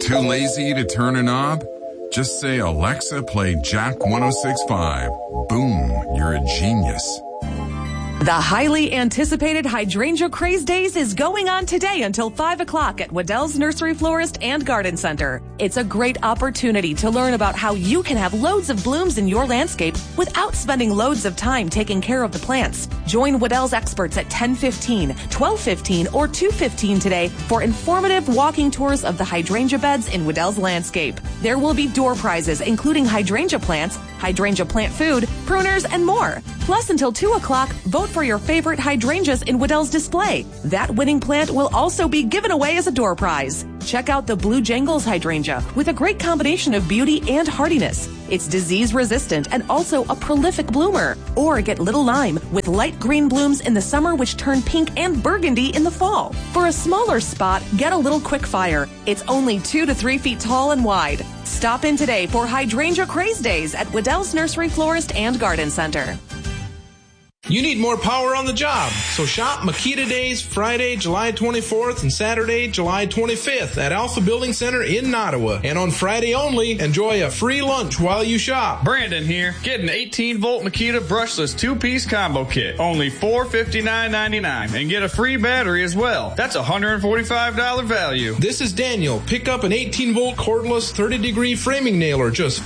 Too lazy to turn a knob? Just say, Alexa, play Jack 106.5. Boom, you're a genius. The highly anticipated Hydrangea Craze Days is going on today until 5 o'clock at Waddell's Nursery Florist and Garden Center. It's a great opportunity to learn about how you can have loads of blooms in your landscape without spending loads of time taking care of the plants. Join Waddell's experts at 10:15, 12:15, or 2:15 today for informative walking tours of the hydrangea beds in Waddell's landscape. There will be door prizes including hydrangea plants, hydrangea plant food, pruners, and more. Plus, until 2 o'clock, vote for your favorite hydrangeas in Waddell's display. That winning plant will also be given away as a door prize. Check out the Blue Jangles hydrangea with a great combination of beauty and hardiness. It's disease resistant and also a prolific bloomer. Or get Little Lime with light green blooms in the summer which turn pink and burgundy in the fall. For a smaller spot, get a Little Quick Fire. It's only 2 to 3 feet tall and wide. Stop in today for Hydrangea Craze Days at Waddell's Nursery Florist and Garden Center. You need more power on the job, so shop Makita Days Friday, July 24th and Saturday, July 25th at Alpha Building Center in Nottawa. And on Friday only, enjoy a free lunch while you shop. Brandon here. Get an 18-volt Makita brushless 2-piece combo kit. Only $459.99 and get a free battery as well. That's a $145 value. This is Daniel. Pick up an 18-volt cordless 30-degree framing nailer, just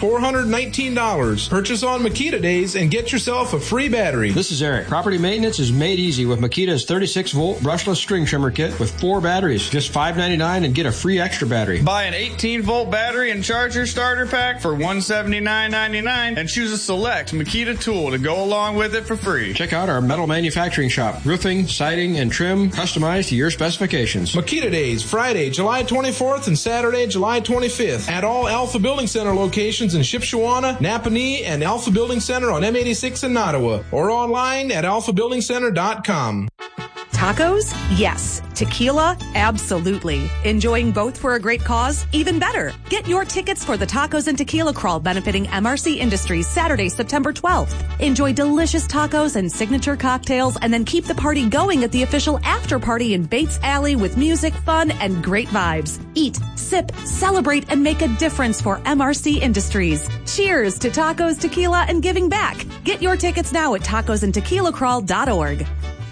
$419. Purchase on Makita Days and get yourself a free battery. This is Eric. Property maintenance is made easy with Makita's 36-volt brushless string trimmer kit with 4 batteries. Just $5.99 and get a free extra battery. Buy an 18-volt battery and charger starter pack for $179.99 and choose a select Makita tool to go along with it for free. Check out our metal manufacturing shop. Roofing, siding, and trim customized to your specifications. Makita Days, Friday, July 24th and Saturday, July 25th at all Alpha Building Center locations in Shipshewana, Napanee, and Alpha Building Center on M86 in Nottawa, or online at alphabuildingcenter.com. Tacos? Yes. Tequila? Absolutely. Enjoying both for a great cause? Even better. Get your tickets for the Tacos and Tequila Crawl benefiting MRC Industries Saturday, September 12th. Enjoy delicious tacos and signature cocktails and then keep the party going at the official after party in Bates Alley with music, fun, and great vibes. Eat, sip, celebrate, and make a difference for MRC Industries. Cheers to tacos, tequila, and giving back. Get your tickets now at tacosandtequilacrawl.org.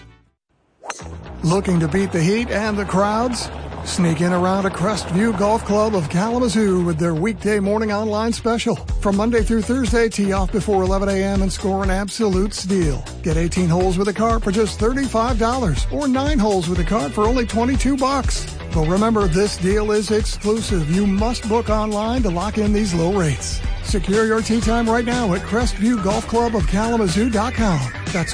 Looking to beat the heat and the crowds? Sneak in around a Crestview Golf Club of Kalamazoo with their weekday morning online special. From Monday through Thursday, tee off before 11 a.m. and score an absolute steal. Get 18 holes with a cart for just $35 or 9 holes with a cart for only $22. But remember, this deal is exclusive. You must book online to lock in these low rates. Secure your tee time right now at CrestviewGolfClubOfKalamazoo.com. That's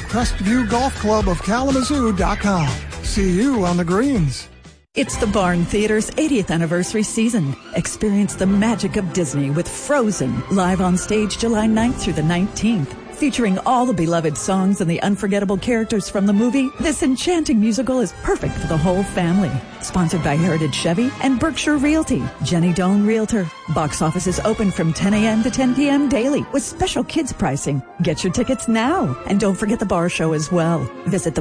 CrestviewGolfClubOfKalamazoo.com. See you on the greens. It's the Barn Theater's 80th anniversary season. Experience the magic of Disney with Frozen, live on stage July 9th through the 19th. Featuring all the beloved songs and the unforgettable characters from the movie, this enchanting musical is perfect for the whole family. Sponsored by Heritage Chevy and Berkshire Realty. Jenny Doan Realtor. Box office is open from 10 a.m. to 10 p.m. daily with special kids pricing. Get your tickets now. And don't forget the bar show as well. Visit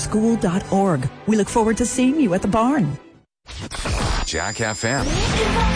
thebarntheaterschool.org. We look forward to seeing you at the barn. Jack FM.